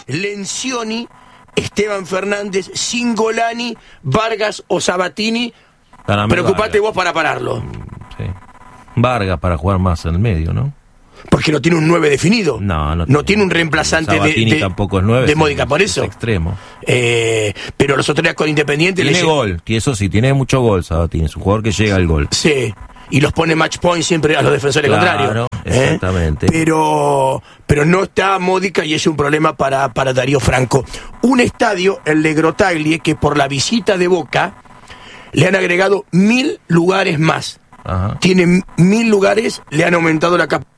Lencioni, Esteban Fernández, Cingolani, Vargas o Sabatini. Preocupate vos para pararlo. Sí. Vargas para jugar más en el medio, ¿no? Porque no tiene un 9 definido. No tiene un reemplazante de tampoco es 9, de Módica, por eso. Es extremo. Pero los otros días con Independiente... Tiene gol, y eso sí, tiene mucho gol, Sabatini. Es un jugador que llega al gol. Sí, y los pone match point siempre a los defensores contrarios. Exactamente. Pero no está Módica y es un problema para Darío Franco. Un estadio, el de Grottaglie, que por la visita de Boca le han agregado 1000 lugares más. Ajá. Tiene 1000 lugares, le han aumentado la capacidad.